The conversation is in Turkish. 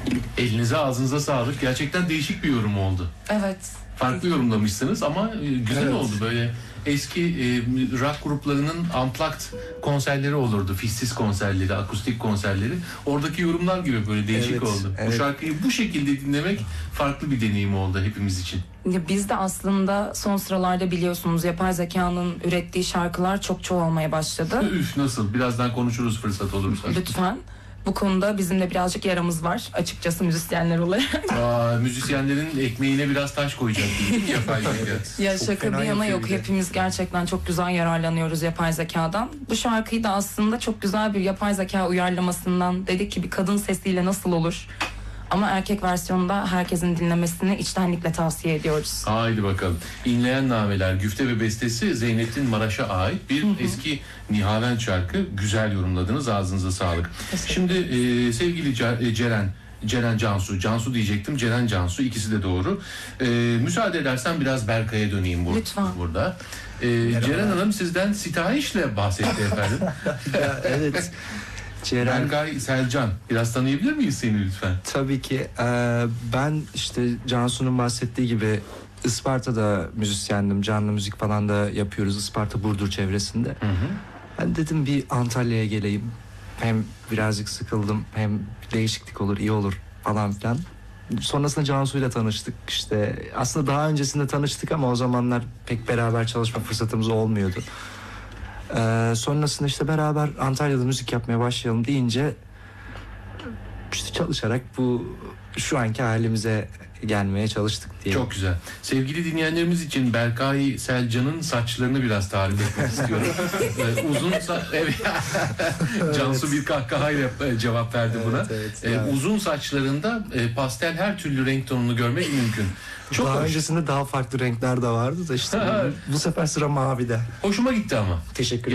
Elinize ağzınıza sağlık. Gerçekten değişik bir yorum oldu. Evet. Farklı yorumlamışsınız ama güzel Evet. oldu. Böyle eski rock gruplarının unplugged konserleri olurdu. Fişsiz konserleri, akustik konserleri. Oradaki yorumlar gibi böyle değişik Evet, oldu. Bu evet. şarkıyı bu şekilde dinlemek farklı bir deneyim oldu hepimiz için. Ya biz de aslında son sıralarda biliyorsunuz yapay zekanın ürettiği şarkılar çok çoğalmaya başladı. Üf, nasıl? Birazdan konuşuruz fırsat olursa. Lütfen. Bu konuda bizim de birazcık yaramız var açıkçası müzisyenler olarak. Müzisyenlerin ekmeğine biraz taş koyacak değil mi yapay zeka? Ya Çok şaka fena bir yana yapıyor yok. bir de. Hepimiz gerçekten çok güzel yararlanıyoruz yapay zekadan. Bu şarkıyı da aslında çok güzel bir yapay zeka uyarlamasından dedik ki bir kadın sesiyle nasıl olur? Ama erkek versiyonunda herkesin dinlemesini içtenlikle tavsiye ediyoruz. Haydi bakalım. İnleyen Nameler, güfte ve bestesi Zeynettin Maraş'a ait bir eski Nihavent şarkı. Güzel yorumladınız. Ağzınıza sağlık. Şimdi sevgili Ceren Cansu diyecektim. Ceren Cansu, ikisi de doğru. Müsaade edersen biraz Berkay'a döneyim Lütfen. burada. Ceren Hanım sizden sitayişle bahsetti efendim. Ya, evet. Ceren, Berkay Selcan. Biraz tanıyabilir miyiz seni lütfen? tabii ki. Ben işte Cansu'nun bahsettiği gibi Isparta'da müzisyendim. Canlı müzik falan da yapıyoruz. Isparta Burdur çevresinde. Hı hı. Ben dedim bir Antalya'ya geleyim. Hem birazcık sıkıldım, hem değişiklik olur, iyi olur falan filan. Sonrasında Cansu'yla tanıştık. İşte aslında daha öncesinde tanıştık ama o zamanlar pek beraber çalışma fırsatımız olmuyordu. Sonrasında işte beraber Antalya'da müzik yapmaya başlayalım deyince işte çalışarak bu şu anki halimize gelmeye çalıştık diye. Çok güzel. Sevgili dinleyenlerimiz için Berkay Selcan'ın saçlarını biraz tarif etmek istiyorum. Uzun evet. Cansu bir kahkahayla cevap verdi buna. Evet. Uzun saçlarında pastel her türlü renk tonunu görmek mümkün. Çok Daha hoş. öncesinde daha farklı renkler de vardı da işte bu sefer sıra mavide. Hoşuma gitti ama. Teşekkür